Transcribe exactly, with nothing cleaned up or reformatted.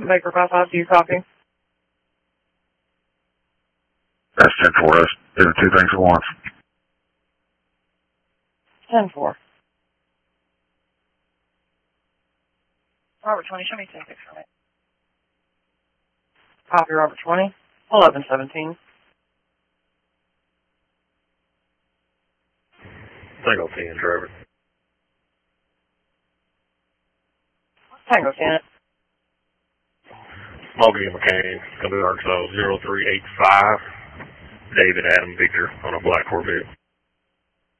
Baker five five, do you copy? That's ten four. That's doing two things at once. ten four. Robert twenty, show me ten six for me. Copy, Robert twenty, eleven seventeen. Tango ten, Trevor. Tango ten. Logan McCain, Arkansas zero three eight five. David Adam Victor on a black Corvette.